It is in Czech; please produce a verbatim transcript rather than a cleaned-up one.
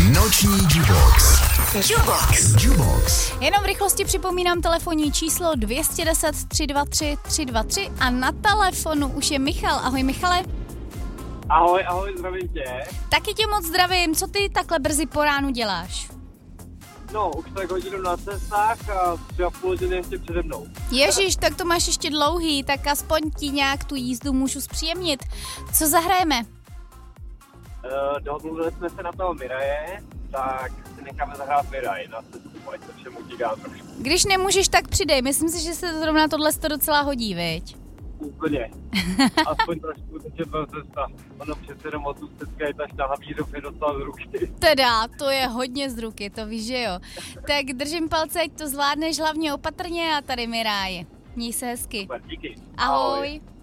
Noční Jubox. Jubox. Jubox. Jenom v rychlosti připomínám telefonní číslo dvě deset tři dva tři tři dva tři a na telefonu už je Michal. Ahoj Michale. Ahoj, ahoj, zdravím tě. Taky tě moc zdravím, co ty takhle brzy po ránu děláš? No, už tak hodinu na cestách a tři a půl hodiny ještě přede mnou. Ježíš, tak to máš ještě dlouhý, tak aspoň ti nějak tu jízdu můžu zpříjemnit. Co zahrajeme? Uh, dohodli jsme se na toho Miraje, tak si necháme zahrát Miraj na cestu, ať se všem utíká trošku. Když nemůžeš, tak přidej, myslím si, že se zrovna tohle to docela hodí, viď? Úplně. Aspoň trošku, teď je to cesta. Ono přece jenom od Ústecka je ta štahavířov je dostal z ruky. Teda, to je hodně z ruky, to víš, že jo. Tak držím palce, ať to zvládneš hlavně opatrně a tady Miráj. Měj se hezky. Super, díky. Ahoj. Ahoj.